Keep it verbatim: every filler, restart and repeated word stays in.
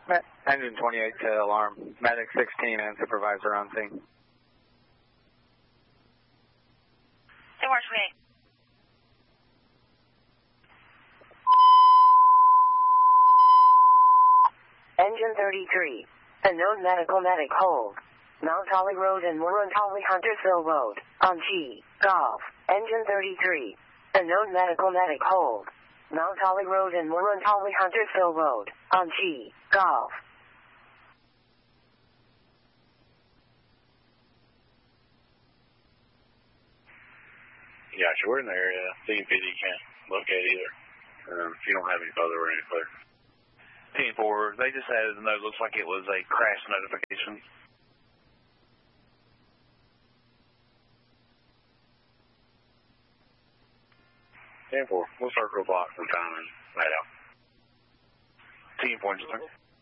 Engine twenty-eight to alarm. Medic sixteen and supervisor on scene. twenty-eight. Engine thirty-three. Unknown medical medic hold. Mount Holly Road and Murruntally Huntersville Road. On G. Golf. Engine thirty-three. Unknown medical medic hold. Mount Holly Road and Murruntally Huntersville Road. On G. Golf. Gotcha, we're in the area. C M P D can't locate either. Um, if you don't have any further, we're any clear. ten four, they just added a note, looks like it was a crash notification. ten four, we'll circle a block sometime and light out. ten four,